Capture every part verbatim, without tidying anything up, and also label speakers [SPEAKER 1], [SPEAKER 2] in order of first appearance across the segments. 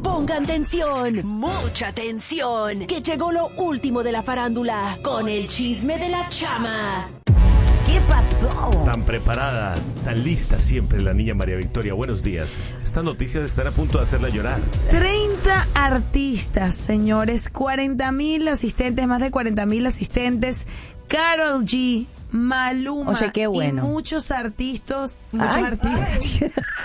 [SPEAKER 1] Pongan tensión, mucha tensión, que llegó lo último de la farándula con el chisme de la chama.
[SPEAKER 2] ¿Qué pasó?
[SPEAKER 3] Tan preparada, tan lista siempre la niña María Victoria. Buenos días. Estas noticias están a punto de hacerla llorar.
[SPEAKER 4] treinta artistas, señores, cuarenta mil asistentes, más de cuarenta mil asistentes, Karol G, Maluma,
[SPEAKER 2] Oye, qué bueno.
[SPEAKER 4] y muchos artistas, muchos
[SPEAKER 2] Ay,
[SPEAKER 4] artistas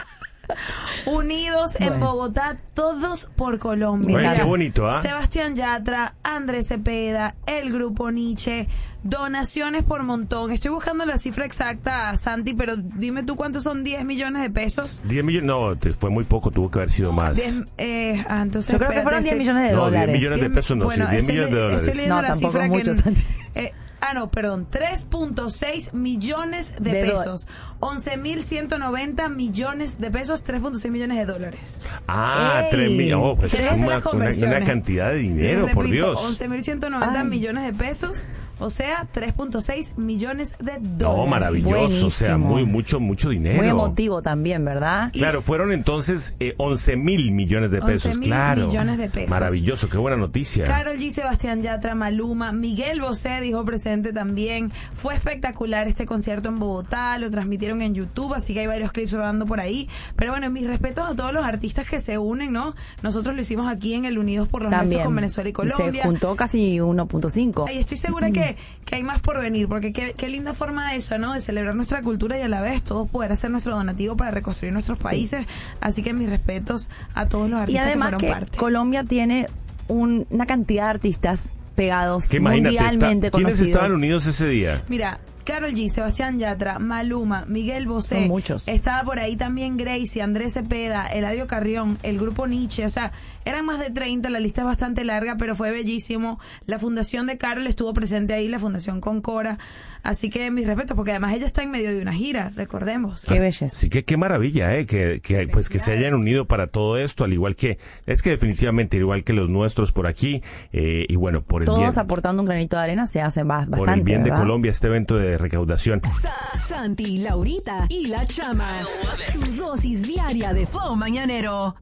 [SPEAKER 4] unidos
[SPEAKER 2] Bueno.
[SPEAKER 4] en Bogotá, todos por Colombia.
[SPEAKER 3] Oye,
[SPEAKER 4] Mira,
[SPEAKER 3] qué bonito, ¿ah?
[SPEAKER 4] Sebastián Yatra, Andrés Cepeda, el grupo Nietzsche, donaciones por montón. Estoy buscando la cifra exacta, Santi, pero dime tú cuántos son diez millones de pesos.
[SPEAKER 3] diez millones, no, te- fue muy poco, tuvo que haber sido más.
[SPEAKER 4] diez, eh, ah, entonces,
[SPEAKER 2] Yo creo que
[SPEAKER 4] espérate,
[SPEAKER 2] fueron diez
[SPEAKER 4] estoy-
[SPEAKER 2] millones de
[SPEAKER 3] No,
[SPEAKER 2] dólares.
[SPEAKER 3] diez millones de
[SPEAKER 4] Cien-
[SPEAKER 3] pesos no,
[SPEAKER 4] bueno,
[SPEAKER 3] sí, diez
[SPEAKER 4] estoy
[SPEAKER 3] millones de
[SPEAKER 4] le-
[SPEAKER 3] dólares.
[SPEAKER 4] Estoy leyendo
[SPEAKER 2] No,
[SPEAKER 4] la
[SPEAKER 2] tampoco
[SPEAKER 4] cifra
[SPEAKER 2] mucho,
[SPEAKER 4] que...
[SPEAKER 2] Santi.
[SPEAKER 4] eh, ah, no, perdón. tres punto seis millones de,
[SPEAKER 2] De do-
[SPEAKER 4] pesos. once mil ciento noventa millones de pesos, tres punto seis millones de dólares.
[SPEAKER 3] Ah,
[SPEAKER 2] Ey,
[SPEAKER 3] tres millones. Oh, pues
[SPEAKER 4] ¿querés
[SPEAKER 3] es
[SPEAKER 4] hacer
[SPEAKER 3] una,
[SPEAKER 4] las
[SPEAKER 3] una-
[SPEAKER 4] conversiones?
[SPEAKER 3] una cantidad de dinero,
[SPEAKER 4] Les
[SPEAKER 3] por
[SPEAKER 4] repito,
[SPEAKER 3] Dios.
[SPEAKER 4] once mil ciento noventa
[SPEAKER 2] Ay.
[SPEAKER 4] millones de pesos, o sea, tres punto seis millones de dólares.
[SPEAKER 3] No, maravilloso, o sea,
[SPEAKER 2] Buenísimo.
[SPEAKER 3] muy, mucho, mucho dinero.
[SPEAKER 2] Muy emotivo también, ¿verdad?
[SPEAKER 3] Claro, fueron entonces eh, once mil millones de pesos,
[SPEAKER 4] once mil
[SPEAKER 3] claro.
[SPEAKER 4] millones de pesos.
[SPEAKER 3] Maravilloso, qué buena noticia.
[SPEAKER 4] Karol G, Sebastián Yatra, Maluma, Miguel Bosé dijo presente también. Fue espectacular este concierto en Bogotá, lo transmitieron en YouTube, así que hay varios clips rodando por ahí. Pero bueno, mis respetos a todos los artistas que se unen, ¿no? Nosotros lo hicimos aquí en el Unidos por los
[SPEAKER 2] También.
[SPEAKER 4] Nuestros con Venezuela y Colombia.
[SPEAKER 2] Se juntó casi uno punto cinco.
[SPEAKER 4] Y estoy segura que, que hay más por venir, porque qué, qué linda forma de eso, ¿no? De celebrar nuestra cultura y a la vez todos poder hacer nuestro donativo para reconstruir nuestros países. Así que mis respetos a todos los
[SPEAKER 2] Y
[SPEAKER 4] artistas
[SPEAKER 2] además
[SPEAKER 4] que
[SPEAKER 2] que
[SPEAKER 4] fueron parte.
[SPEAKER 2] Colombia tiene un- una cantidad de artistas pegados
[SPEAKER 3] Que imagínate, está-
[SPEAKER 2] mundialmente
[SPEAKER 3] ¿quiénes
[SPEAKER 2] conocidos.
[SPEAKER 3] estaban unidos ese día?
[SPEAKER 4] Mira, Karol G, Sebastián Yatra, Maluma, Miguel Bosé.
[SPEAKER 2] Son muchos.
[SPEAKER 4] Estaba por ahí también Gracie, Andrés Cepeda, Eladio Carrión, el grupo Nietzsche. O sea, eran más de treinta, la lista es bastante larga, pero fue bellísimo. La fundación de Karol estuvo presente ahí, la fundación Concora. Así que mis respetos, porque además ella está en medio de una gira, recordemos.
[SPEAKER 2] Qué belleza.
[SPEAKER 3] Sí, que qué maravilla, ¿eh? Que, que, pues, que se hayan unido para todo esto, al igual que, es que definitivamente, igual que los nuestros por aquí, eh, y bueno, por el
[SPEAKER 2] Todos
[SPEAKER 3] bien,
[SPEAKER 2] aportando un granito de arena se hace ba- bastante,
[SPEAKER 3] por el bien de
[SPEAKER 2] ¿verdad?
[SPEAKER 3] Colombia, este evento de recaudación.
[SPEAKER 1] Sa- Santi, Laurita y la chama. Tu dosis diaria de flow mañanero.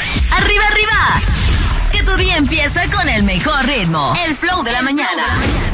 [SPEAKER 5] Arriba, arriba. Que tu día empieza con el mejor ritmo. El flow de la mañana.